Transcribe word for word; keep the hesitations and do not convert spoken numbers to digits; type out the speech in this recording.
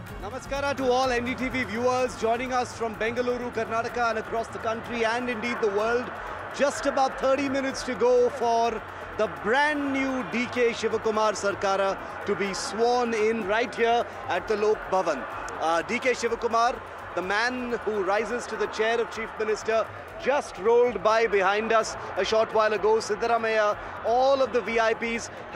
Namaskara to all N D T V viewers joining us from Bengaluru, Karnataka and across the country and indeed the world. Just about thirty minutes to go for the brand new D K Shivakumar Sarkara to be sworn in right here at the Lok Bhavan. Uh, D K Shivakumar, the man who rises to the chair of Chief Minister, just rolled by behind us a short while ago. Siddaramaiah, all of the V I Ps